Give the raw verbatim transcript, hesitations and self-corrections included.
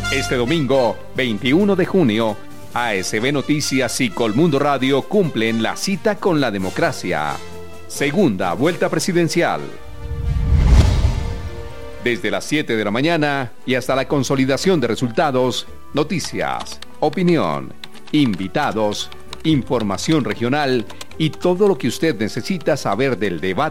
Este domingo, veintiuno de junio, A S B Noticias y Colmundo Radio cumplen la cita con la democracia. Segunda vuelta presidencial. Desde las siete de la mañana y hasta la consolidación de resultados, noticias, opinión, invitados, información regional y todo lo que usted necesita saber del debate